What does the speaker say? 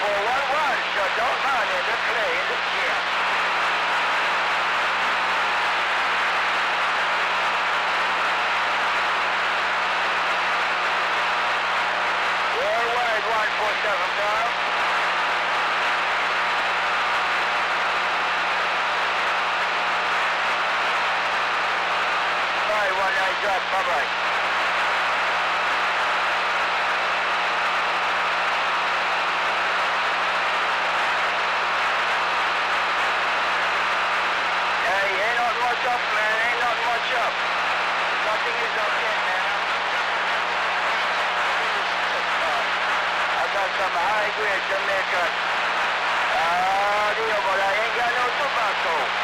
411, shut down man in the play in the chair. Worldwide 147 down. 519 drop, bye-bye. Up, man, ain't nothing much up. Nothing is up yet, man. I got some high grade Jamaican. But I ain't got no tobacco.